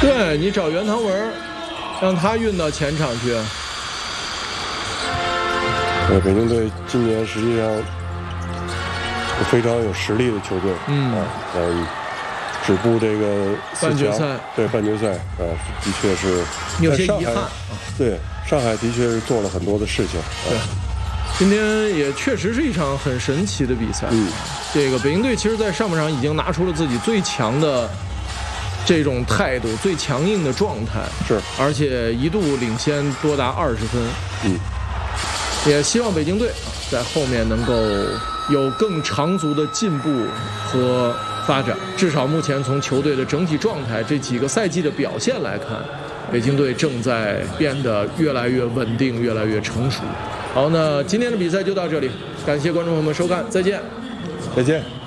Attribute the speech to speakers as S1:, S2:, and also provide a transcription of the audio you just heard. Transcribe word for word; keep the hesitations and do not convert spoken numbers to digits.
S1: 对你找袁唐文，让他运到前场去。
S2: 呃，北京队今年实际上非常有实力的球队，
S1: 嗯
S2: 啊，嗯，止步这个
S1: 半决赛，
S2: 对半决赛啊，的确是
S1: 有些遗憾。
S2: 对，上海的确是做了很多的事情。
S1: 对，今天也确实是一场很神奇的比赛。
S2: 嗯，
S1: 这个北京队其实在上半场已经拿出了自己最强的这种态度，最强硬的状态。
S2: 是，
S1: 而且一度领先多达二十分。
S2: 嗯。
S1: 也希望北京队在后面能够有更长足的进步和发展。至少目前从球队的整体状态、这几个赛季的表现来看，北京队正在变得越来越稳定、越来越成熟。好，那今天的比赛就到这里，感谢观众朋友们收看，再见，
S2: 再见。